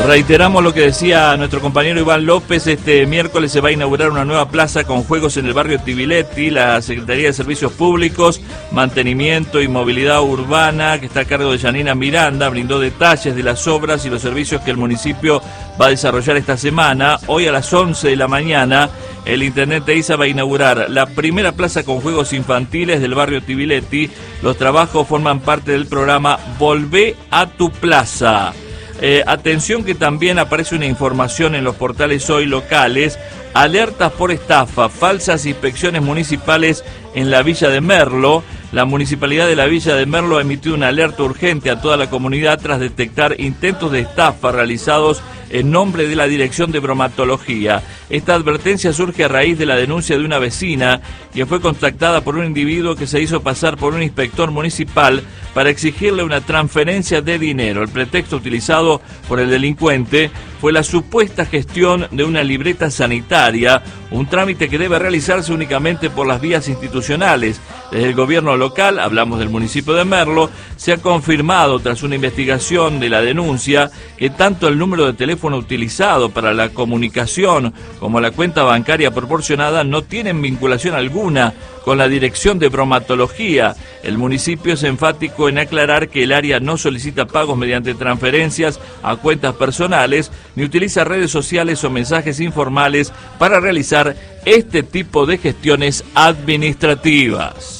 Reiteramos lo que decía nuestro compañero Iván López. Este miércoles se va a inaugurar una nueva plaza con juegos en el barrio Tibiletti. La Secretaría de Servicios Públicos, Mantenimiento y Movilidad Urbana, que está a cargo de Yanina Miranda, brindó detalles de las obras y los servicios que el municipio va a desarrollar esta semana. Hoy a las 11 de la mañana, el intendente Eiza va a inaugurar la primera plaza con juegos infantiles del barrio Tibiletti. Los trabajos forman parte del programa Volvé a tu Plaza. Atención que también aparece una información en los portales hoy locales: alertas por estafa, falsas inspecciones municipales en la Villa de Merlo. La Municipalidad de la Villa de Merlo ha emitido una alerta urgente a toda la comunidad tras detectar intentos de estafa realizados en nombre de la Dirección de Bromatología. Esta advertencia surge a raíz de la denuncia de una vecina que fue contactada por un individuo que se hizo pasar por un inspector municipal para exigirle una transferencia de dinero. El pretexto utilizado por el delincuente fue la supuesta gestión de una libreta sanitaria, un trámite que debe realizarse únicamente por las vías institucionales. Desde el gobierno local, hablamos del municipio de Merlo, se ha confirmado tras una investigación de la denuncia que tanto el número de teléfono utilizado para la comunicación como la cuenta bancaria proporcionada no tienen vinculación alguna con la Dirección de Bromatología. El municipio es enfático en aclarar que el área no solicita pagos mediante transferencias a cuentas personales, ni utiliza redes sociales o mensajes informales para realizar este tipo de gestiones administrativas.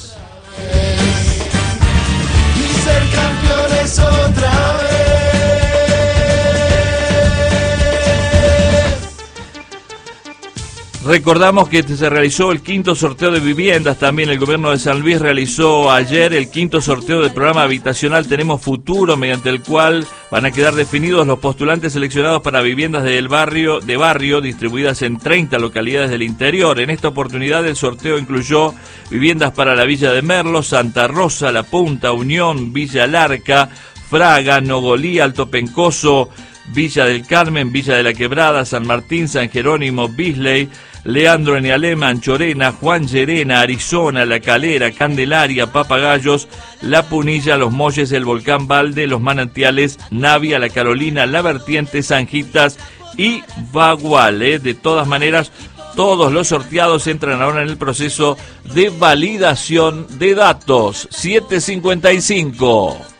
Y ser campeones otra vez. Recordamos que se realizó el quinto sorteo de viviendas. También el gobierno de San Luis realizó ayer el quinto sorteo del programa habitacional Tenemos Futuro, mediante el cual van a quedar definidos los postulantes seleccionados para viviendas de barrio distribuidas en 30 localidades del interior. En esta oportunidad el sorteo incluyó viviendas para la Villa de Merlo, Santa Rosa, La Punta, Unión, Villa Larca, Fraga, Nogolí, Alto Pencoso, Villa del Carmen, Villa de la Quebrada, San Martín, San Jerónimo, Bisley, Leandro en Alema, Anchorena, Juan Llerena, Arizona, La Calera, Candelaria, Papagayos, La Punilla, Los Molles, El Volcán Valde, Los Manantiales, Navia, La Carolina, La Vertiente, Sanjitas y Bagual. De todas maneras, todos los sorteados entran ahora en el proceso de validación de datos. 7:55.